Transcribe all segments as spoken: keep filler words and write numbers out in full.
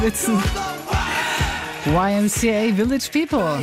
Witzen. Y M C A Village People.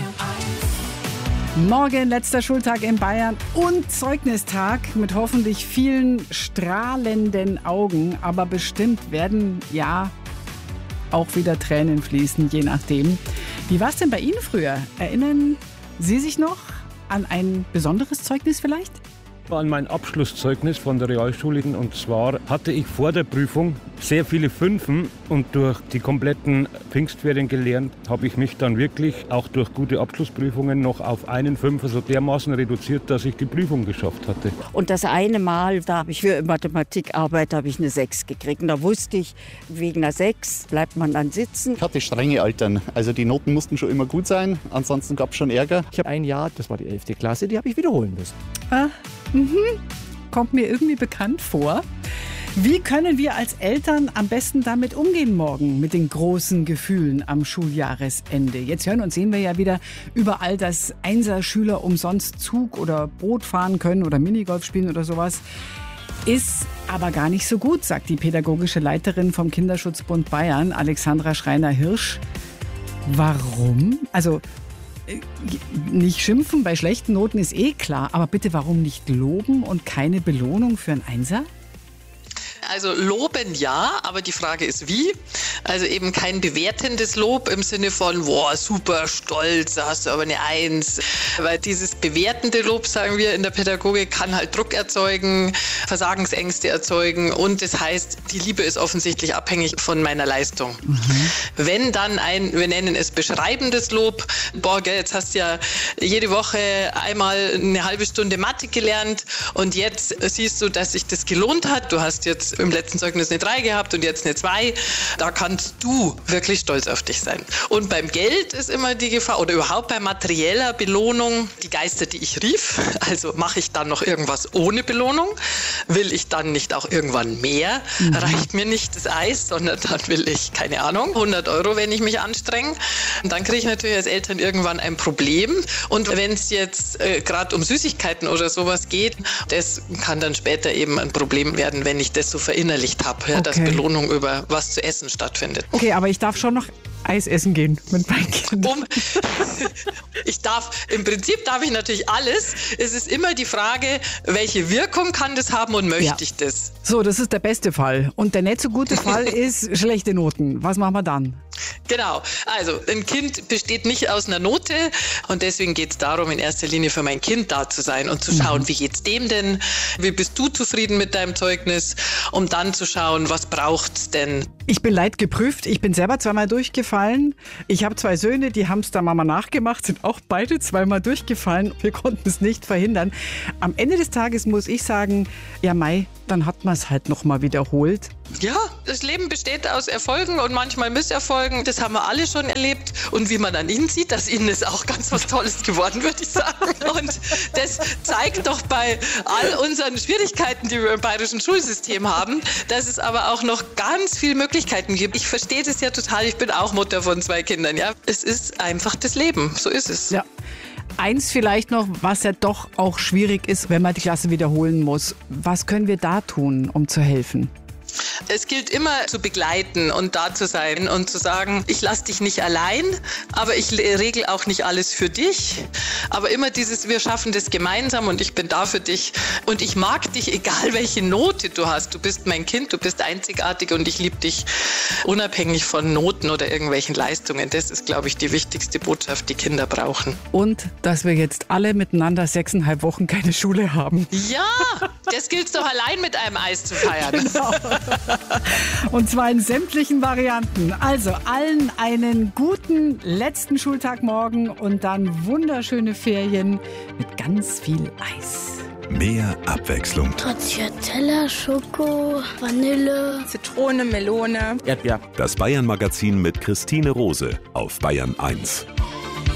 Morgen letzter Schultag in Bayern und Zeugnistag mit hoffentlich vielen strahlenden Augen. Aber bestimmt werden ja auch wieder Tränen fließen, je nachdem. Wie war es denn bei Ihnen früher? Erinnern Sie sich noch an ein besonderes Zeugnis vielleicht? An mein Abschlusszeugnis von der Realschule, und zwar hatte ich vor der Prüfung sehr viele Fünfen und durch die kompletten Pfingstferien gelernt, habe ich mich dann wirklich auch durch gute Abschlussprüfungen noch auf einen Fünfer so dermaßen reduziert, dass ich die Prüfung geschafft hatte. Und das eine Mal, da habe ich für Mathematikarbeit habe ich eine sechs gekriegt. Und da wusste ich, wegen einer sechs bleibt man dann sitzen. Ich hatte strenge Eltern, also die Noten mussten schon immer gut sein, ansonsten gab es schon Ärger. Ich habe ein Jahr, das war die elfte Klasse, die habe ich wiederholen müssen. Ah. Mhm. Kommt mir irgendwie bekannt vor. Wie können wir als Eltern am besten damit umgehen morgen, mit den großen Gefühlen am Schuljahresende? Jetzt hören und sehen wir ja wieder überall, dass Einser-Schüler umsonst Zug oder Boot fahren können oder Minigolf spielen oder sowas. Ist aber gar nicht so gut, sagt die pädagogische Leiterin vom Kinderschutzbund Bayern, Alexandra Schreiner-Hirsch. Warum? Also nicht schimpfen bei schlechten Noten ist eh klar, aber bitte warum nicht loben und keine Belohnung für einen Einser? Also loben ja, aber die Frage ist wie. Also eben kein bewertendes Lob im Sinne von, wow, super stolz, da hast du aber eine Eins. Weil dieses bewertende Lob, sagen wir in der Pädagogik, kann halt Druck erzeugen, Versagensängste erzeugen und das heißt, die Liebe ist offensichtlich abhängig von meiner Leistung. Mhm. Wenn dann ein, wir nennen es beschreibendes Lob, boah, gell, jetzt hast du ja jede Woche einmal eine halbe Stunde Mathe gelernt und jetzt siehst du, dass sich das gelohnt hat, du hast jetzt im letzten Zeugnis eine drei gehabt und jetzt eine zwei. Da kannst du wirklich stolz auf dich sein. Und beim Geld ist immer die Gefahr, oder überhaupt bei materieller Belohnung, die Geister, die ich rief. Also mache ich dann noch irgendwas ohne Belohnung? Will ich dann nicht auch irgendwann mehr? Mhm. Reicht mir nicht das Eis, sondern dann will ich, keine Ahnung, hundert Euro, wenn ich mich anstrenge. Und dann kriege ich natürlich als Eltern irgendwann ein Problem. Und wenn es jetzt äh, gerade um Süßigkeiten oder sowas geht, das kann dann später eben ein Problem werden, wenn ich das so verinnerlicht habe, ja, okay, dass Belohnung über was zu essen stattfindet. Okay, aber ich darf schon noch Eis essen gehen mit meinen Kindern. Um, ich darf, im Prinzip darf ich natürlich alles. Es ist immer die Frage, welche Wirkung kann das haben und möchte ja. ich das? So, das ist der beste Fall. Und der nicht so gute Fall ist schlechte Noten. Was machen wir dann? Genau, also ein Kind besteht nicht aus einer Note und deswegen geht es darum, in erster Linie für mein Kind da zu sein und zu schauen, mhm. wie geht's dem denn, wie bist du zufrieden mit deinem Zeugnis, um dann zu schauen, was braucht's denn. Ich bin leidgeprüft, ich bin selber zweimal durchgefallen. Ich habe zwei Söhne, die haben es der Mama nachgemacht, sind auch beide zweimal durchgefallen. Wir konnten es nicht verhindern. Am Ende des Tages muss ich sagen, ja Mai, dann hat man es halt nochmal wiederholt. Ja, das Leben besteht aus Erfolgen und manchmal Misserfolgen. Das haben wir alle schon erlebt. Und wie man an ihnen sieht, dass ihnen ist auch ganz was Tolles geworden, würde ich sagen. Und das zeigt doch bei all unseren Schwierigkeiten, die wir im bayerischen Schulsystem haben, dass es aber auch noch ganz viele Möglichkeiten gibt. Ich verstehe das ja total. Ich bin auch Mutter von zwei Kindern. Ja, es ist einfach das Leben. So ist es. Ja. Eins vielleicht noch, was ja doch auch schwierig ist, wenn man die Klasse wiederholen muss. Was können wir da tun, um zu helfen? Es gilt immer zu begleiten und da zu sein und zu sagen, ich lasse dich nicht allein, aber ich regel auch nicht alles für dich. Aber immer dieses, wir schaffen das gemeinsam und ich bin da für dich und ich mag dich, egal welche Note du hast. Du bist mein Kind, du bist einzigartig und ich liebe dich unabhängig von Noten oder irgendwelchen Leistungen. Das ist, glaube ich, die wichtigste Botschaft, die Kinder brauchen. Und dass wir jetzt alle miteinander sechseinhalb Wochen keine Schule haben. Ja, das gilt doch allein mit einem Eis zu feiern. Genau. Und zwar in sämtlichen Varianten. Also allen einen guten letzten Schultag morgen und dann wunderschöne Ferien mit ganz viel Eis. Mehr Abwechslung. Stracciatella, Schoko, Vanille, Zitrone, Melone, Erdbeer. Das Bayern-Magazin mit Christine Rose auf Bayern eins.